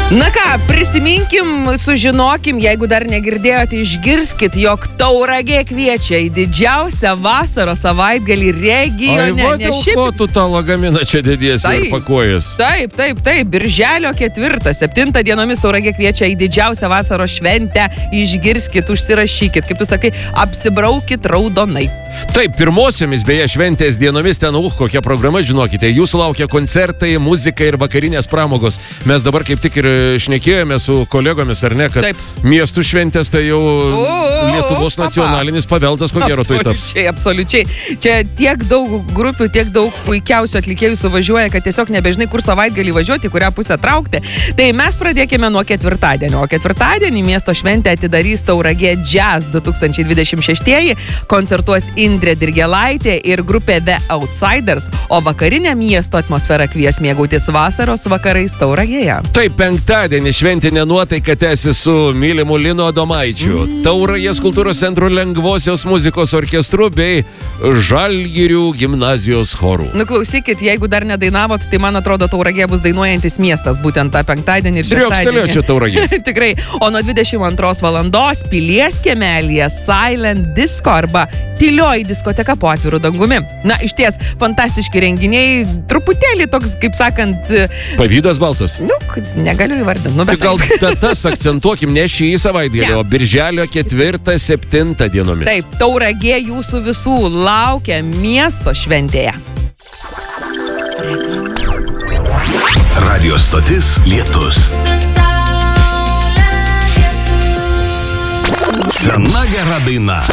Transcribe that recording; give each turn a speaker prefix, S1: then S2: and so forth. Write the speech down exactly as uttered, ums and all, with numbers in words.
S1: Na ką, prisiminkim, sužinokim, jeigu dar negirdėjote, išgirskit, jog Tauragė kviečia į didžiausią vasaros savaitgalį regione.
S2: Ai, va, dėl šiaip... ko tu tą lagaminą čia dėdiesi ir pakuojas?
S1: Taip, taip, taip, birželio ketvirtą, septintą dienomis Tauragė kviečia į didžiausią vasaros šventę. Išgirskit, užsirašykit, kaip tu sakai, apsibraukit raudonai.
S2: Taip, pirmosiomis beje šventės dienomis ten, uh, kokia programa, žinokite, jūsų laukia koncertai, muzika ir vakarinės pramogos. Mes dabar kaip tik ir šnekėjome su kolegomis, ar ne, kad Taip. miestų šventės tai jau o, o, Lietuvos o, nacionalinis paveldas, ko gero tai taps.
S1: Absoliučiai, absoliučiai. Čia tiek daug grupių, tiek daug puikiausių atlikėjų suvažiuoja, kad tiesiog nebežinai, kur savaitgalį važiuoti, kurią pusę traukti. Tai mes pradėkime nuo ketvirtadienio. O ketvirtadienį miesto šventę atidarys Tauragė Jazz du tūkstančiai dvidešimt šeši. Koncertuos Indrė Dirgelaitė ir grupė The Outsiders, o vakarinę miesto atmosferą kvies mėgautis vasaros vakarais Tauragėje.
S2: Taip, penktadienį šventinė nuotaika tęsi su mylimu Linu Adomaičiu, mm. Tauragės kultūros centro lengvosios muzikos orkestru bei Žalgirių gimnazijos choru.
S1: Nuklausykit, jeigu dar nedainavot, tai man atrodo Tauragė bus dainuojantis miestas būtent tą penktadienį ir šeštadienį.
S2: Driokstelėjo čia Tauragė.
S1: Tikrai. O nuo dvidešimt antros valandos Pilies kiemelyje Silent Disco arba tylioji diskoteka po atviru dangumi. Na, išties, fantastiški renginiai, truputėlį toks, kaip sakant...
S2: Pavydas baltas.
S1: Nu, negaliu įvardinti. Nu,
S2: bet gal datas akcentuokim ne šį savaitgalį, o birželio ketvirtą, septintą dienomis.
S1: Taip, Tauragė jūsų visų laukia miesto šventėje.
S3: Radio stotis Lietus. Sena gera daina.